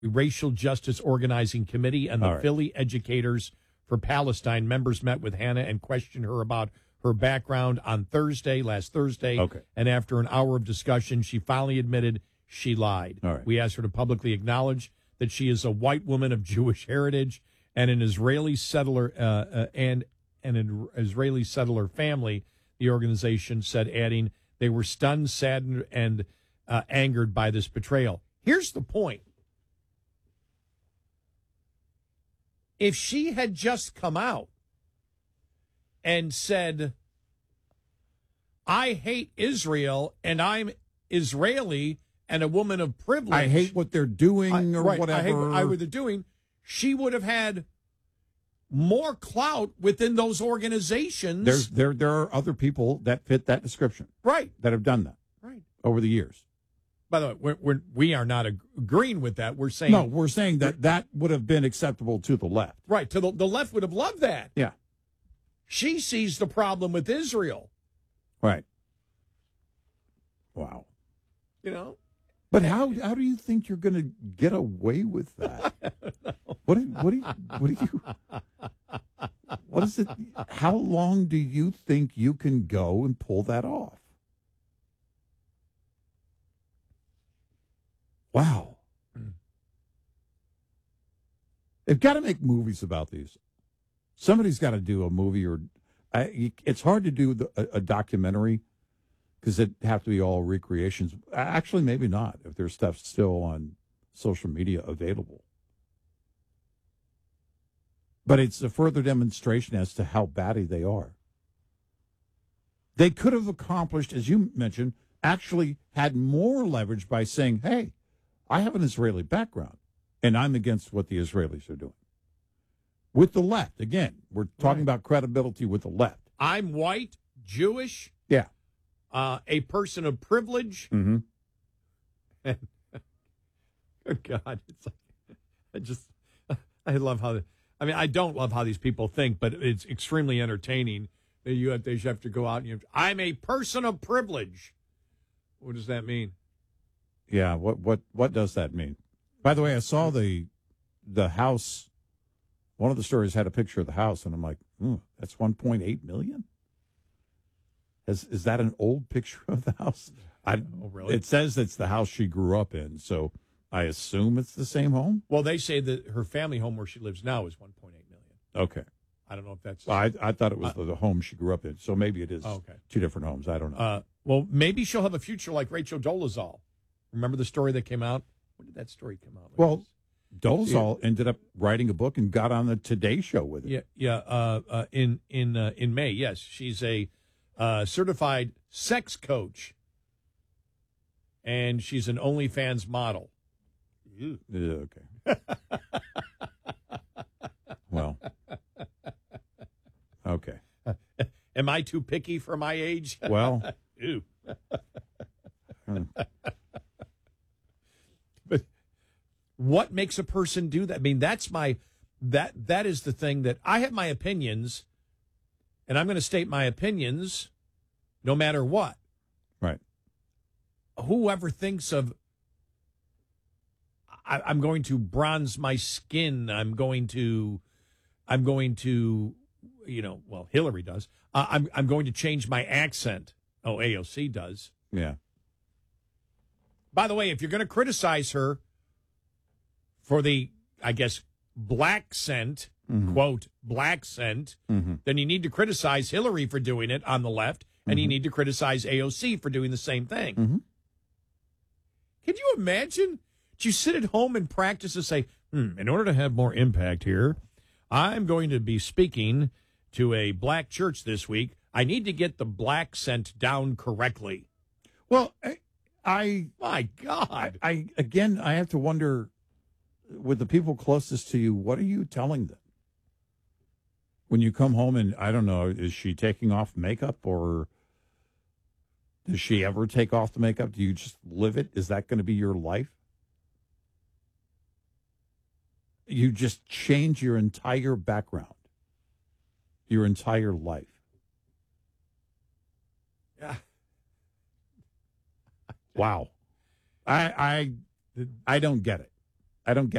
Racial Justice Organizing Committee and the Philly Educators for Palestine members met with Hannah and questioned her about her background on last Thursday. Okay. And after an hour of discussion, she finally admitted she lied. All right. We asked her to publicly acknowledge that she is a white woman of Jewish heritage and an Israeli settler and an Israeli settler family, the organization said, adding they were stunned, saddened, and angered by this betrayal. Here's the point. If she had just come out and said, I hate Israel and I'm Israeli and a woman of privilege. I hate what they're doing or whatever. I hate what they're doing. She would have had more clout within those organizations. There are other people that fit that description. Right. That have done that. Right. Over the years. By the way, we are not agreeing with that. We're saying no. We're saying that would have been acceptable to the left. Right. To the left would have loved that. Yeah. She sees the problem with Israel. Right. Wow. You know. But how do you think you're going to get away with that? What is it? How long do you think you can go and pull that off? Wow. They've got to make movies about these. Somebody's got to do a movie, or it's hard to do a documentary because it'd have to be all recreations. Actually, maybe not if there's stuff still on social media available. But it's a further demonstration as to how batty they are. They could have accomplished, as you mentioned, actually had more leverage by saying, hey, I have an Israeli background, and I'm against what the Israelis are doing. With the left, again, we're talking about credibility with the left. I'm white, Jewish. Yeah. A person of privilege. Mm-hmm. Good God. It's like, I love how, I don't love how these people think, but it's extremely entertaining. They have to go out and I'm a person of privilege. What does that mean? Yeah, what does that mean? By the way, I saw the house. One of the stories had a picture of the house, and I'm like, that's $1.8 million? Is that an old picture of the house? Oh, really? It says it's the house she grew up in, so I assume it's the same home? Well, they say that her family home where she lives now is $1.8 million. Okay. I don't know if that's... Well, I thought it was the home she grew up in, so maybe it is two different homes. I don't know. Well, maybe she'll have a future like Rachel Dolezal. Remember the story that came out? When did that story come out? Well, Dolezal ended up writing a book and got on the Today Show with it. Yeah. In May, yes, she's a certified sex coach, and she's an OnlyFans model. Ew. Yeah, okay. Well, okay. Am I too picky for my age? Well, ew. But what makes a person do that? I mean, that is the thing that I have my opinions, and I'm going to state my opinions no matter what. Right. Whoever thinks of I'm going to bronze my skin, I'm going to well, Hillary does. I'm going to change my accent. Oh, AOC does. Yeah. By the way, if you're going to criticize her for the, I guess, black scent, quote, black scent, then you need to criticize Hillary for doing it on the left, and you need to criticize AOC for doing the same thing. Can you imagine? Do you sit at home and practice and say, in order to have more impact here, I'm going to be speaking to a black church this week. I need to get the black scent down correctly. Well, my God. I have to wonder, with the people closest to you, what are you telling them? When you come home and, I don't know, is she taking off makeup, or does she ever take off the makeup? Do you just live it? Is that going to be your life? You just change your entire background, your entire life. Yeah. Wow. I don't get it. I don't get